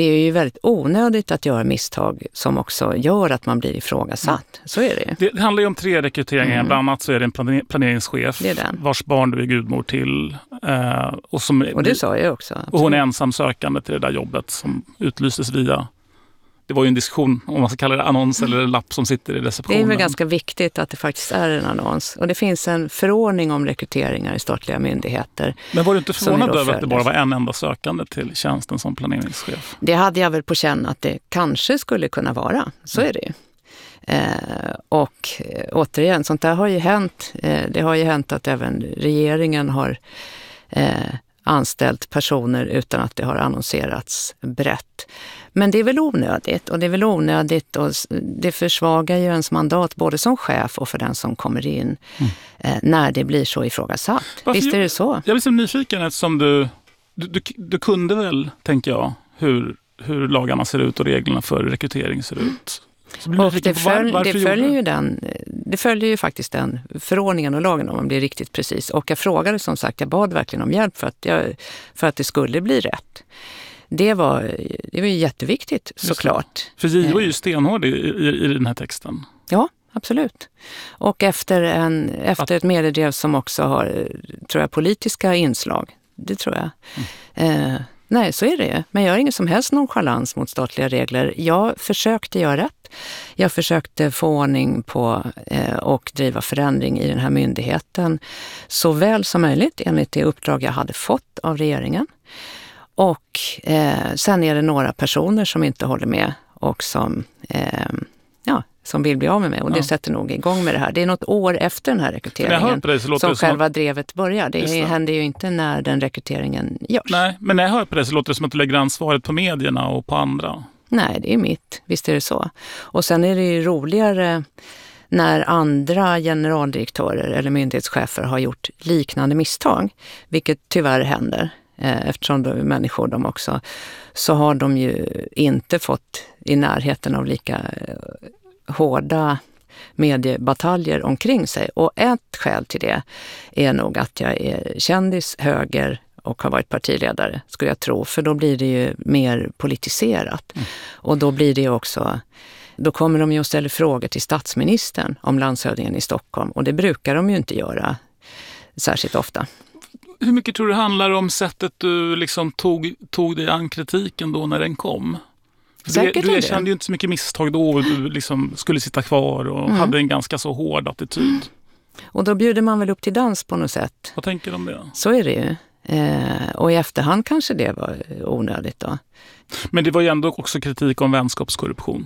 det är ju väldigt onödigt att göra misstag som också gör att man blir ifrågasatt. Så är det ju. Det handlar ju om 3 rekryteringar. Bland annat så är det en planeringschef det är den. Vars barn du är gudmor till. Och det sa jag också. Absolut. Och hon är ensam sökande till det där jobbet som utlystes via... Det var ju en diskussion om man ska kalla det annons eller lapp som sitter i receptionen. Det är väl ganska viktigt att det faktiskt är en annons. Och det finns en förordning om rekryteringar i statliga myndigheter. Men var du inte förvånad över att det bara var en enda sökande till tjänsten som planeringschef? Det hade jag väl på känn att det kanske skulle kunna vara. Så är det ju. Och återigen, sånt där har ju hänt. Det har ju hänt att även regeringen har anställt personer utan att det har annonserats brett. Men det är väl onödigt och det försvagar ju ens mandat både som chef och för den som kommer in när det blir så ifrågasatt. Visst är det så? Jag blir så nyfiken eftersom du kunde väl, tänker jag, hur lagarna ser ut och reglerna för rekrytering ser ut. Och det följer ju faktiskt den förordningen och lagen om man blir riktigt precis. Och jag frågade som sagt, jag bad verkligen om hjälp för att det skulle bli rätt. Det var ju jätteviktigt såklart. För JO är ju stenhård i den här texten. Ja, absolut. Och efter ett mediedrev som också har, tror jag, politiska inslag. Det tror jag. Nej, så är det ju. Men jag har ingen som helst nonchalans mot statliga regler. Jag försökte göra rätt. Jag försökte få ordning på och driva förändring i den här myndigheten så väl som möjligt enligt det uppdrag jag hade fått av regeringen. Och sen är det några personer som inte håller med och som vill bli av med mig. Och det sätter nog igång med det här. Det är något år efter den här rekryteringen som själva drevet börjar. Det händer ju inte när den rekryteringen görs. Nej, men när jag hör på det så låter det som att du lägger ansvaret på medierna och på andra. Nej, det är mitt. Visst är det så. Och sen är det ju roligare när andra generaldirektörer eller myndighetschefer har gjort liknande misstag, vilket tyvärr händer. Eftersom de är människor de också, så har de ju inte fått i närheten av lika hårda mediebataljer omkring sig. Och ett skäl till det är nog att jag är kändis, höger och har varit partiledare, skulle jag tro. För då blir det ju mer politiserat. Och då blir det också... Då kommer de ju att ställa frågor till statsministern om landshövdingen i Stockholm. Och det brukar de ju inte göra särskilt ofta. Hur mycket tror du handlar om sättet du liksom tog dig an kritiken då när den kom? Du kände ju inte så mycket misstag då och du liksom skulle sitta kvar och hade en ganska så hård attityd. Och då bjuder man väl upp till dans på något sätt. Vad tänker du om det? Så är det ju. Och i efterhand kanske det var onödigt då. Men det var ju ändå också kritik om vänskapskorruption.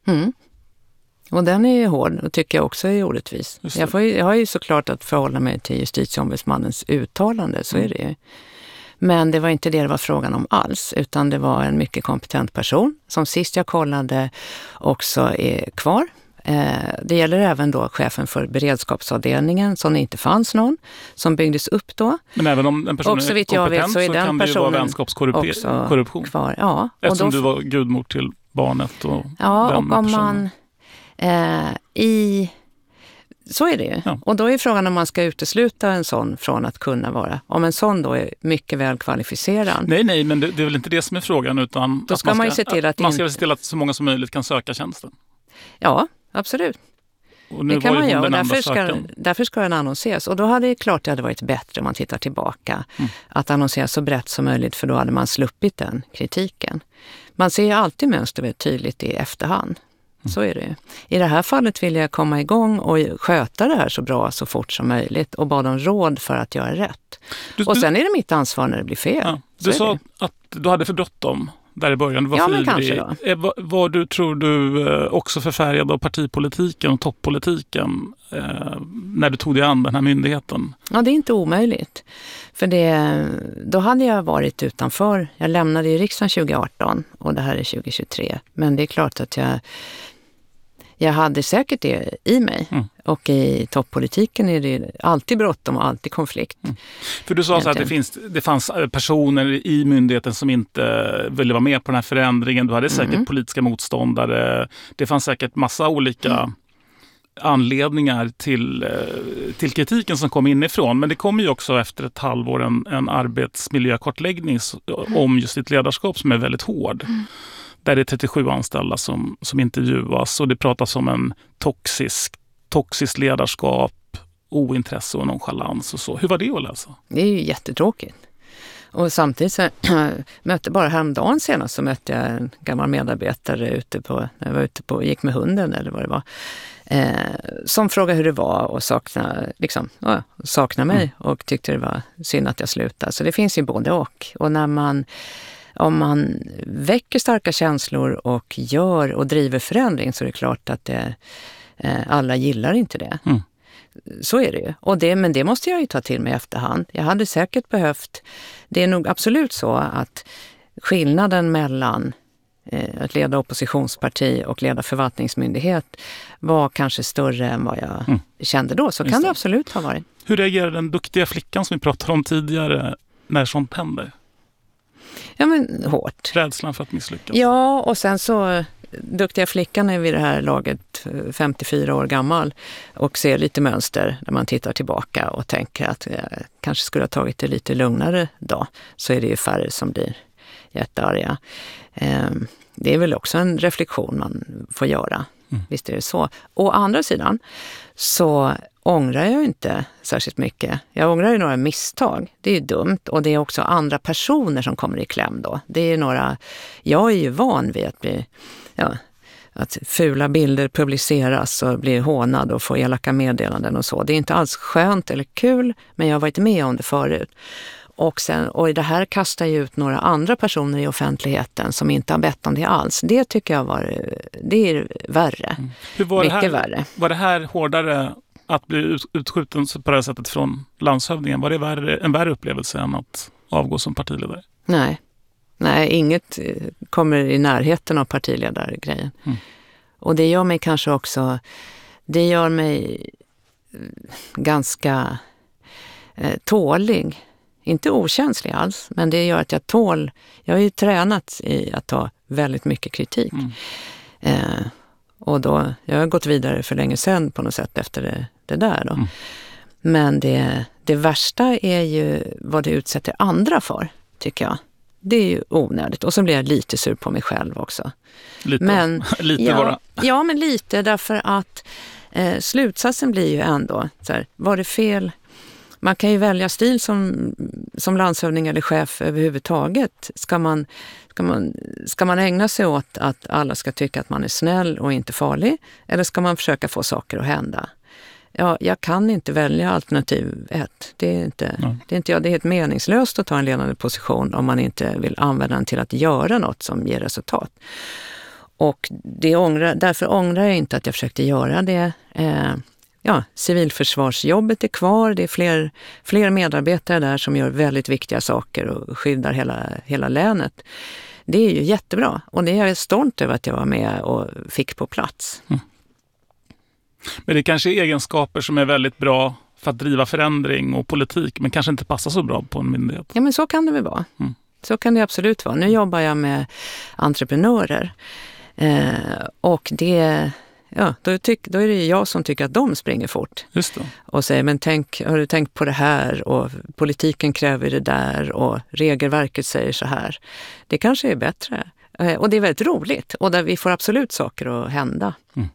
Och den är ju hård och tycker jag också är orättvis. Jag har ju såklart att förhålla mig till justitieombudsmannens uttalande, så är det ju. Men det var inte det var frågan om alls, utan det var en mycket kompetent person som sist jag kollade också är kvar. Det gäller även då chefen för beredskapsavdelningen som det inte fanns någon, som byggdes upp då. Men även om en person är kompetent så kan det ju vara vänskapskorruption kvar. Ja, eftersom du var gudmor till barnet och ja, och om man så är det ju. Ja. Och då är frågan om man ska utesluta en sån från att kunna vara. Om en sån då är mycket väl kvalificerad. Nej, men det är väl inte det som är frågan, utan då ska man ju se till att man ska se till att så många som möjligt kan söka tjänsten. Ja, absolut. Och nu det kan man göra och därför ska den annonseras. Och då hade det klart det hade varit bättre om man tittar tillbaka att annonsera så brett som möjligt, för då hade man sluppit den kritiken. Man ser ju alltid mönster tydligt i efterhand. Så är det. I det här fallet vill jag komma igång och sköta det här så bra så fort som möjligt och bad om råd för att göra rätt. Och sen är det mitt ansvar när det blir fel. Ja, du sa att du hade för bråttom där i början. Du var men kanske då. Var du, tror du, också förfärgad av partipolitiken och toppolitiken när du tog dig an den här myndigheten? Ja, det är inte omöjligt. För då hade jag varit utanför. Jag lämnade i riksdagen 2018 och det här är 2023. Men det är klart att jag hade säkert det i mig. Och i toppolitiken är det alltid bråttom och alltid konflikt. För du sa så att det fanns personer i myndigheten som inte ville vara med på den här förändringen. Du hade säkert politiska motståndare. Det fanns säkert massa olika anledningar till kritiken som kom inifrån. Men det kommer ju också efter ett halvår en arbetsmiljökartläggning om just ditt ledarskap som är väldigt hård. Där det är 37 anställda som intervjuas och det pratas om en toxisk ledarskap, ointresse och nonchalans och så. Hur var det att läsa? Det är ju jättetråkigt. Och samtidigt så bara häromdagen senast så mötte jag en gammal medarbetare när jag var ute på gick med hunden eller vad det var. Som frågade hur det var och saknade mig och tyckte det var synd att jag slutade. Så det finns ju både och. Och om man väcker starka känslor och gör och driver förändring så är det klart att alla gillar inte det. Så är det ju. Men det måste jag ju ta till mig i efterhand. Jag hade säkert behövt... Det är nog absolut så att skillnaden mellan att leda oppositionsparti och leda förvaltningsmyndighet var kanske större än vad jag kände då. Så kan det absolut ha varit. Hur reagerar den duktiga flickan som vi pratade om tidigare när sånt händer? Ja, men hårt. Rädslan för att misslyckas. Ja, och sen så... Duktiga flickan är vid det här laget 54 år gammal och ser lite mönster när man tittar tillbaka och tänker att jag kanske skulle ha tagit det lite lugnare då. Så är det ju färre som blir jättearga. Det är väl också en reflektion man får göra. Visst är det så. Å andra sidan så ångrar jag inte särskilt mycket. Jag ångrar ju några misstag. Det är ju dumt och det är också andra personer som kommer i kläm då. Det är jag är ju van vid att fula bilder publiceras och blir hånad och får elaka meddelanden och så. Det är inte alls skönt eller kul, men jag har varit med om det förut. Och det här kastar ju ut några andra personer i offentligheten som inte har bett om det alls. Det tycker jag det är värre. Hur var mycket värre. Var det här hårdare att bli utskjuten på det här sättet från landshövdingen? Var det en värre upplevelse än att avgå som partiledare? Nej, inget kommer i närheten av partiledargrejen. Och det gör mig kanske också, det gör mig ganska tålig. Inte okänslig alls, men det gör att jag har ju tränat i att ta väldigt mycket kritik. Och då, jag har gått vidare för länge sedan på något sätt efter det där då. Men det värsta är ju vad det utsätter andra för, tycker jag. Det är ju onödigt. Och så blir jag lite sur på mig själv också. Lite bara. Ja, men lite därför att slutsatsen blir ju ändå så här, var det fel? Man kan ju välja stil som landshövding eller chef överhuvudtaget. Ska man ägna sig åt att alla ska tycka att man är snäll och inte farlig? Eller ska man försöka få saker att hända? Ja, jag kan inte välja alternativ 1. Det är inte jag. Det är helt meningslöst att ta en ledande position om man inte vill använda den till att göra något som ger resultat. Och därför ångrar jag inte att jag försökte göra det. Civilförsvarsjobbet är kvar. Det är fler medarbetare där som gör väldigt viktiga saker och skyddar hela länet. Det är ju jättebra. Och det är jag stolt över att jag var med och fick på plats. Men det kanske är egenskaper som är väldigt bra för att driva förändring och politik, men kanske inte passar så bra på en myndighet. Ja, men så kan det väl vara. Så kan det absolut vara. Nu jobbar jag med entreprenörer. Och då är det jag som tycker att de springer fort. Just det. Och säger, men har du tänkt på det här? Och politiken kräver det där och regelverket säger så här. Det kanske är bättre. Och det är väldigt roligt. Och där vi får absolut saker att hända.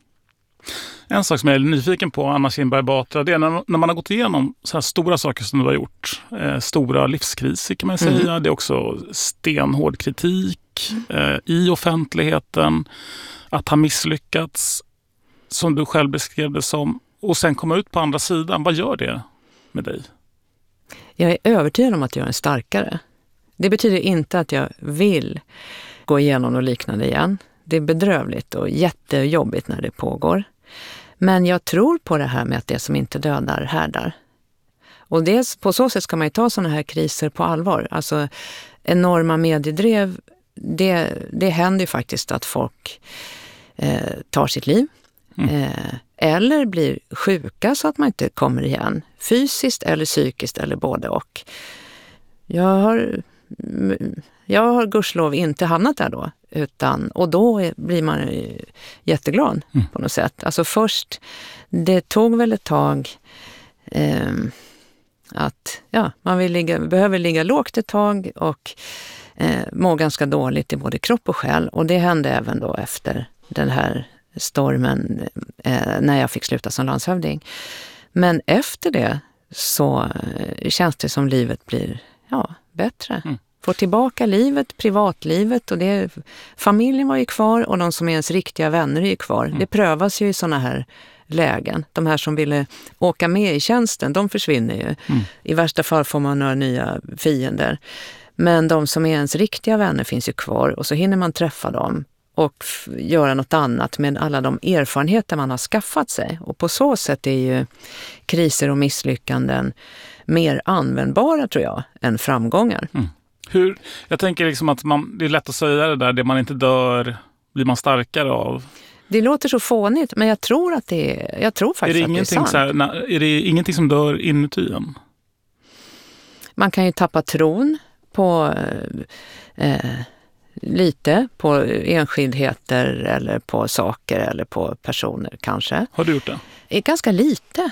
En sak som jag är nyfiken på, Anna Kinberg Batra, det är när man har gått igenom så här stora saker som du har gjort. Stora livskriser kan man säga. Det är också stenhård kritik i offentligheten. Att ha misslyckats, som du själv beskrev det som. Och sen komma ut på andra sidan. Vad gör det med dig? Jag är övertygad om att jag är starkare. Det betyder inte att jag vill gå igenom något liknande igen. Det är bedrövligt och jättejobbigt när det pågår. Men jag tror på det här med att det som inte dödar härdar. Och på så sätt ska man ju ta sådana här kriser på allvar. Alltså enorma mediedrev, det händer ju faktiskt att folk tar sitt liv. Eller blir sjuka så att man inte kommer igen. Fysiskt eller psykiskt eller både och. Jag har Jag har gudskelov inte hamnat där då. Och då blir man jätteglad på något sätt. Alltså först, det tog väl ett tag att man behöver ligga lågt ett tag och må ganska dåligt i både kropp och själ. Och det hände även då efter den här stormen när jag fick sluta som landshövding. Men efter det så känns det som livet blir bättre. Få tillbaka livet, privatlivet, och familjen var ju kvar och de som är ens riktiga vänner är ju kvar. Det prövas ju i såna här lägen. De här som ville åka med i tjänsten, de försvinner ju. I värsta fall får man några nya fiender. Men de som är ens riktiga vänner finns ju kvar, och så hinner man träffa dem och göra något annat med alla de erfarenheter man har skaffat sig. Och på så sätt är ju kriser och misslyckanden mer användbara, tror jag, än framgångar. Jag tänker liksom att det är lätt att säga det man inte dör blir man starkare av. Det låter så fånigt, men jag tror faktiskt att det är sant. Är det ingenting som dör inuti en? Man kan ju tappa tron på lite på enskildheter eller på saker eller på personer kanske. Har du gjort det? Ganska lite.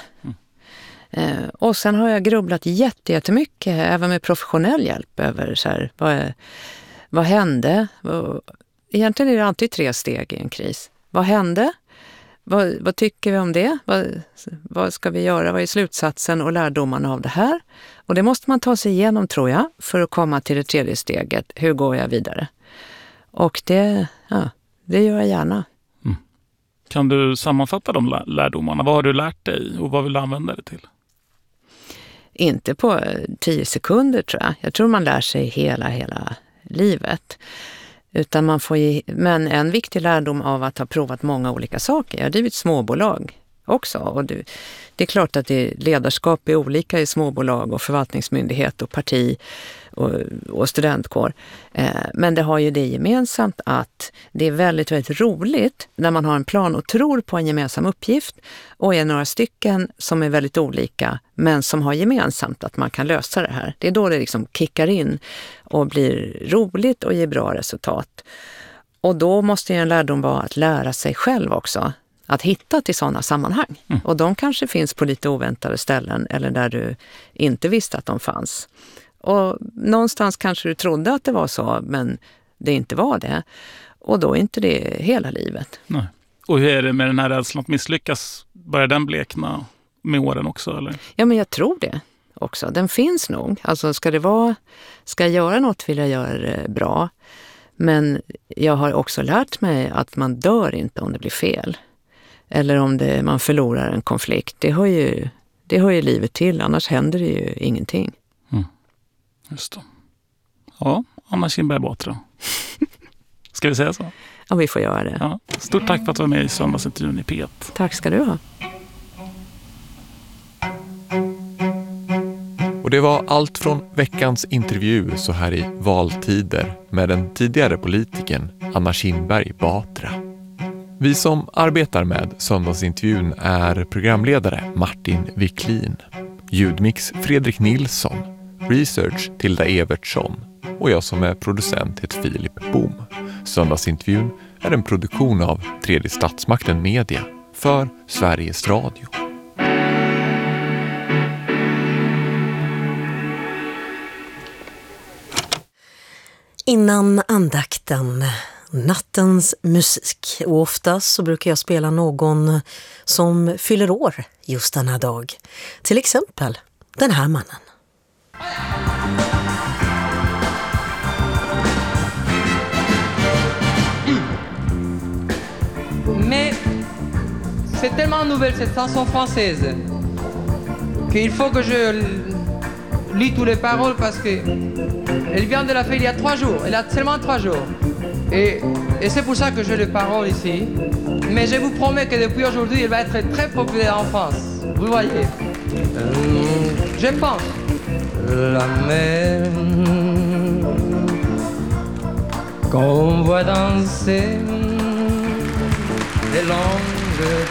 Och sen har jag grubblat jättemycket, även med professionell hjälp, över så här, vad hände? Egentligen är det alltid 3 steg i en kris. Vad hände? Vad tycker vi om det? Vad ska vi göra? Vad är slutsatsen och lärdomarna av det här? Och det måste man ta sig igenom, tror jag, för att komma till det 3:e steget. Hur går jag vidare? Och det gör jag gärna. Kan du sammanfatta de lärdomarna? Vad har du lärt dig och vad vill du använda det till? Inte på 10 sekunder, tror jag. Jag tror man lär sig hela livet. Utan men en viktig lärdom av att ha provat många olika saker. Jag har drivit småbolag också. Och det är klart att ledarskap är olika i småbolag och förvaltningsmyndighet och parti och studentkår. Men det har ju det gemensamt att det är väldigt, väldigt roligt när man har en plan och tror på en gemensam uppgift och är några stycken som är väldigt olika men som har gemensamt att man kan lösa det här. Det är då det liksom kickar in och blir roligt och ger bra resultat. Och då måste ju en lärdom vara att lära sig själv också. Att hitta till sådana sammanhang. Och de kanske finns på lite oväntade ställen eller där du inte visste att de fanns. Och någonstans kanske du trodde att det var så, men det inte var det. Och då är inte det hela livet. Nej. Och hur är det med den här rädslan att misslyckas? Börjar den blekna med åren också, eller? Ja, men jag tror det också. Den finns nog. Alltså ska jag göra något vill jag göra det bra. Men jag har också lärt mig att man dör inte om det blir fel. Eller om man förlorar en konflikt. Det hör ju livet till, annars händer det ju ingenting. Just det. Ja, Anna Kinberg Batra. Ska vi säga så? Ja, vi får göra det. Ja. Stort tack för att du var med i söndagsintervjun i P1. Tack ska du ha. Och det var allt från veckans intervju så här i valtider med den tidigare politikern Anna Kinberg Batra. Vi som arbetar med söndagsintervjun är programledare Martin Wiklin, ljudmix Fredrik Nilsson, research Tilda Evertsson och jag som är producent heter Filip Boom. Söndagsintervjun är en produktion av Tredje Statsmakten Media för Sveriges Radio. Innan andakten, nattens musik. Och oftast så brukar jag spela någon som fyller år just den här dag. Till exempel den här mannen. Mais c'est tellement nouvelle cette chanson française qu'il faut que je lis tous les paroles parce que elle vient de la faire il y a 3 jours. Elle a seulement 3 jours. Et c'est pour ça que j'ai les paroles ici. Mais je vous promets que depuis aujourd'hui, elle va être très populaire en France. Vous voyez. Je pense. La mer qu'on voit danser les longues